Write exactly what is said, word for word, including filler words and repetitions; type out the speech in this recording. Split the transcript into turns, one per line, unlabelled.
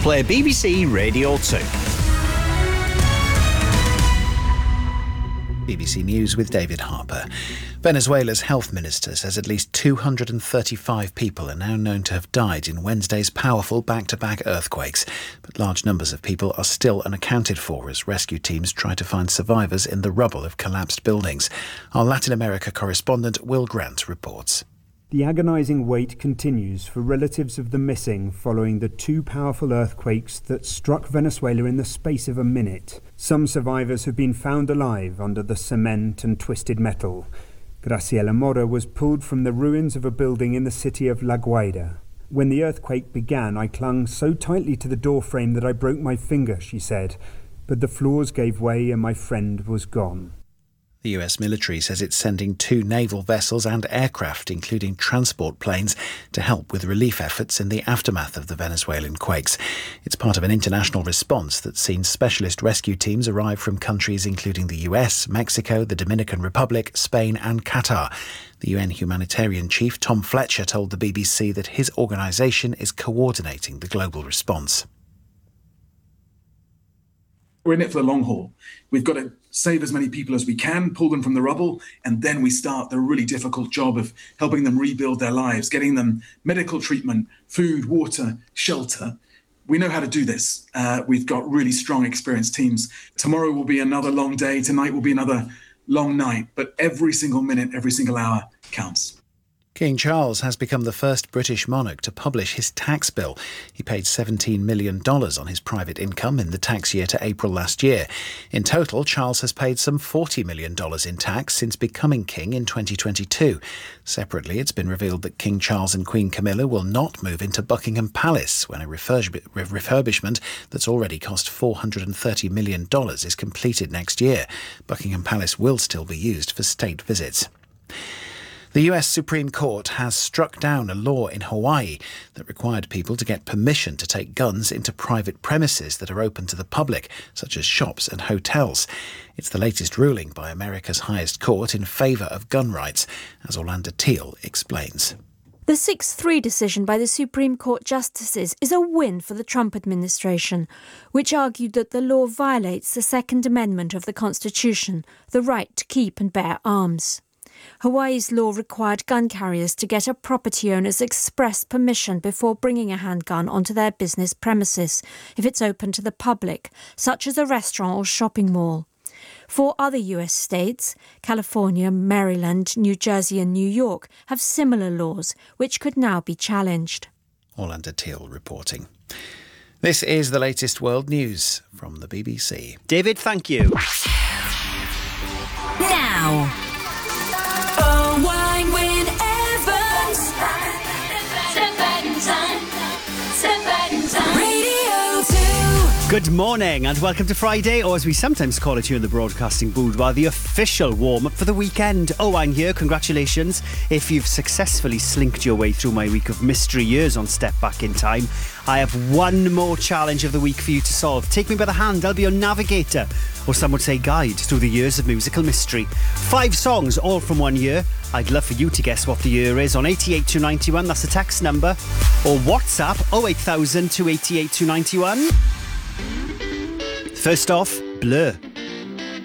Play B B C Radio two.
B B C News with David Harper. Venezuela's health minister says at least two hundred thirty-five people are now known to have died in Wednesday's powerful back-to-back earthquakes. But large numbers of people are still unaccounted for as rescue teams try to find survivors in the rubble of collapsed buildings. Our Latin America correspondent Will Grant reports.
The agonising wait continues for relatives of the missing following the two powerful earthquakes that struck Venezuela in the space of a minute. Some survivors have been found alive under the cement and twisted metal. Graciela Mora was pulled from the ruins of a building in the city of La Guaira. When the earthquake began, I clung so tightly to the doorframe that I broke my finger, she said. But the floors gave way and my friend was gone.
The U S military says it's sending two naval vessels and aircraft, including transport planes, to help with relief efforts in the aftermath of the Venezuelan quakes. It's part of an international response that's seen specialist rescue teams arrive from countries including the U S, Mexico, the Dominican Republic, Spain and Qatar. The U N humanitarian chief, Tom Fletcher, told the B B C that his organisation is coordinating the global response.
We're in it for the long haul. We've got to save as many people as we can, pull them from the rubble, and then we start the really difficult job of helping them rebuild their lives, getting them medical treatment, food, water, shelter. We know how to do this. Uh, we've got really strong, experienced teams. Tomorrow will be another long day. Tonight will be another long night. But every single minute, every single hour counts.
King Charles has become the first British monarch to publish his tax bill. He paid seventeen million dollars on his private income in the tax year to April last year. In total, Charles has paid some forty million dollars in tax since becoming king in twenty twenty-two. Separately, it's been revealed that King Charles and Queen Camilla will not move into Buckingham Palace when a refurb- refurbishment that's already cost four hundred thirty million dollars is completed next year. Buckingham Palace will still be used for state visits. The U S Supreme Court has struck down a law in Hawaii that required people to get permission to take guns into private premises that are open to the public, such as shops and hotels. It's the latest ruling by America's highest court in favour of gun rights, as Orlando Teal explains.
The six three decision by the Supreme Court justices is a win for the Trump administration, which argued that the law violates the Second Amendment of the Constitution, the right to keep and bear arms. Hawaii's law required gun carriers to get a property owner's express permission before bringing a handgun onto their business premises if it's open to the public, such as a restaurant or shopping mall. Four other U S states, California, Maryland, New Jersey and New York, have similar laws, which could now be challenged.
Orlando Teal reporting. This is the latest world news from the B B C.
David, thank you.
Now, Owain Wyn Evans. Radio two.
Good morning and welcome to Friday, or as we sometimes call it here in the Broadcasting Boudoir, the official warm-up for the weekend. Owain here, congratulations. If you've successfully slinked your way through my week of mystery years on Step Back in Time, I have one more challenge of the week for you to solve. Take me by the hand, I'll be your navigator, or some would say guide, through the years of musical mystery. Five songs, all from one year. I'd love for you to guess what the year is on eight eight two nine one, that's the text number, or WhatsApp oh eight thousand two eight eight two nine one. First off, Blur.